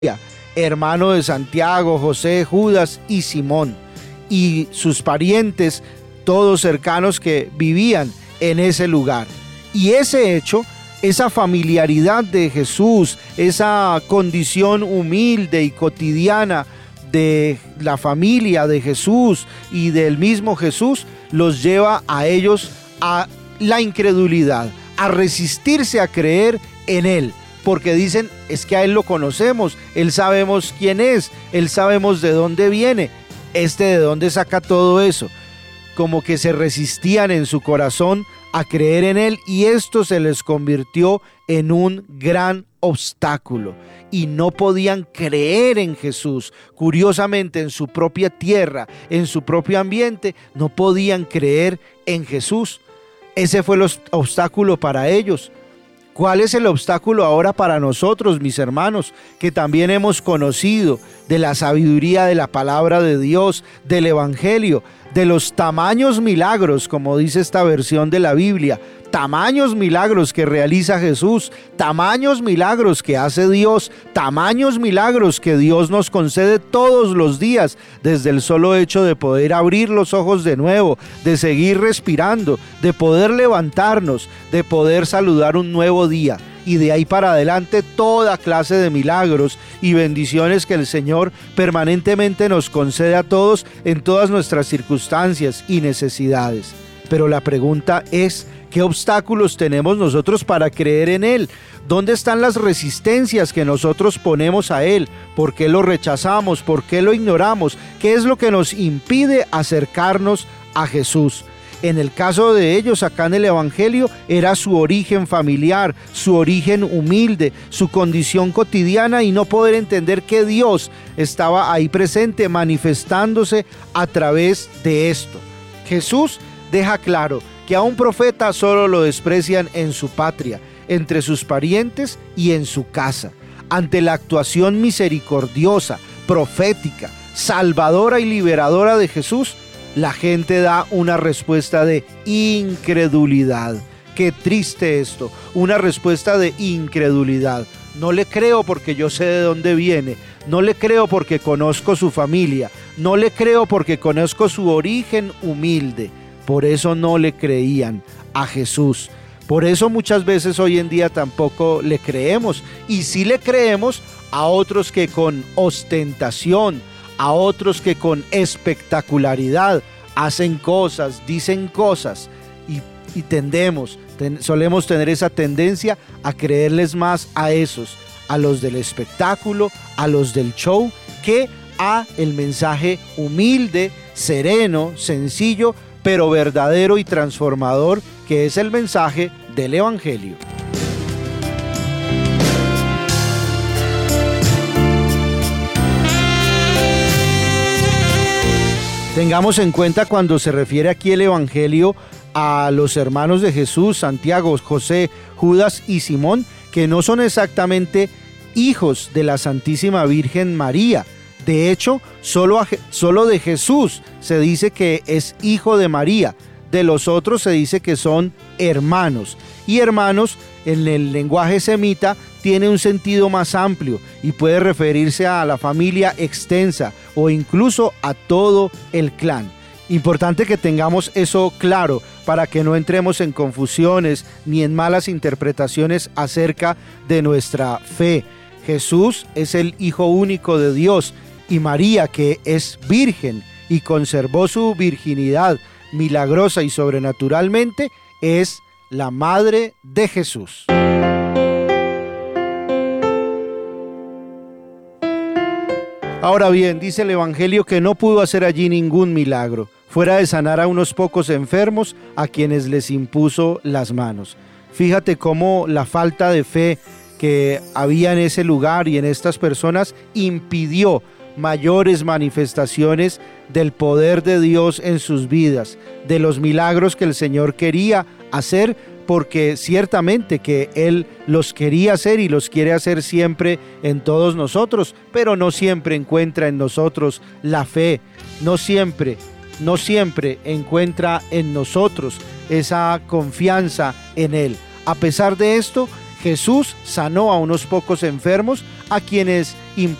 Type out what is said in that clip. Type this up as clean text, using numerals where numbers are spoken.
hermano de Santiago, José, Judas y Simón, y sus parientes, todos cercanos que vivían en ese lugar. Y ese hecho, esa familiaridad de Jesús, esa condición humilde y cotidiana de la familia de Jesús y del mismo Jesús, los lleva a ellos a la incredulidad, a resistirse a creer en Él, porque dicen, es que a Él lo conocemos, Él sabemos quién es, Él sabemos de dónde viene, de dónde saca todo eso. Como que se resistían en su corazón a creer en Él, y esto se les convirtió en un gran obstáculo y no podían creer en Jesús. Curiosamente, en su propia tierra, en su propio ambiente, no podían creer en Jesús. Ese fue el obstáculo para ellos. ¿Cuál es el obstáculo ahora para nosotros, mis hermanos, que también hemos conocido de la sabiduría de la palabra de Dios, del Evangelio, de los tamaños milagros, como dice esta versión de la Biblia, tamaños milagros que realiza Jesús, tamaños milagros que hace Dios, tamaños milagros que Dios nos concede todos los días, desde el solo hecho de poder abrir los ojos de nuevo, de seguir respirando, de poder levantarnos, de poder saludar un nuevo día? Y de ahí para adelante toda clase de milagros y bendiciones que el Señor permanentemente nos concede a todos en todas nuestras circunstancias y necesidades. Pero la pregunta es, ¿qué obstáculos tenemos nosotros para creer en Él? ¿Dónde están las resistencias que nosotros ponemos a Él? ¿Por qué lo rechazamos? ¿Por qué lo ignoramos? ¿Qué es lo que nos impide acercarnos a Jesús? En el caso de ellos, acá en el Evangelio, era su origen familiar, su origen humilde, su condición cotidiana y no poder entender que Dios estaba ahí presente, manifestándose a través de esto. Jesús deja claro que a un profeta solo lo desprecian en su patria, entre sus parientes y en su casa. Ante la actuación misericordiosa, profética, salvadora y liberadora de Jesús, la gente da una respuesta de incredulidad. Qué triste esto, una respuesta de incredulidad. No le creo porque yo sé de dónde viene, no le creo porque conozco su familia, no le creo porque conozco su origen humilde. Por eso no le creían a Jesús. Por eso muchas veces hoy en día tampoco le creemos. Y sí le creemos a otros que con ostentación, a otros que con espectacularidad hacen cosas, dicen cosas y solemos tener esa tendencia a creerles más a esos, a los del espectáculo, a los del show, que a el mensaje humilde, sereno, sencillo, pero verdadero y transformador, que es el mensaje del Evangelio. Tengamos en cuenta cuando se refiere aquí el Evangelio a los hermanos de Jesús, Santiago, José, Judas y Simón, que no son exactamente hijos de la Santísima Virgen María. De hecho, solo de Jesús se dice que es hijo de María. De los otros se dice que son hermanos. Y hermanos, en el lenguaje semita, tiene un sentido más amplio y puede referirse a la familia extensa o incluso a todo el clan. Importante que tengamos eso claro para que no entremos en confusiones ni en malas interpretaciones acerca de nuestra fe. Jesús es el Hijo único de Dios y María, que es virgen y conservó su virginidad milagrosa y sobrenaturalmente, es la madre de Jesús. Ahora bien, dice el Evangelio que no pudo hacer allí ningún milagro, fuera de sanar a unos pocos enfermos a quienes les impuso las manos. Fíjate cómo la falta de fe que había en ese lugar y en estas personas impidió mayores manifestaciones del poder de Dios en sus vidas, de los milagros que el Señor quería hacer, porque ciertamente que Él los quería hacer y los quiere hacer siempre en todos nosotros, pero no siempre encuentra en nosotros la fe, no siempre encuentra en nosotros esa confianza en Él. A pesar de esto, Jesús sanó a unos pocos enfermos a quienes